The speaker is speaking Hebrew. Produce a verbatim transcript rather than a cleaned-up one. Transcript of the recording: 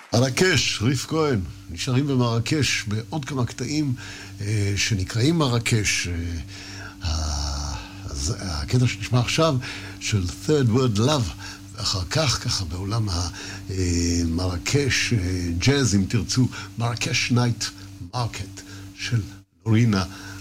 מרקש, ריף כהן, נשארים במרקש בעוד כמה קטעים אה, שנקראים מרקש. אה, אז הקטע שנשמע עכשיו של Third World Love, ואחר כך ככה בעולם המרקש, אה, ג'אז אם תרצו, מרקש נייט מרקט של לורינה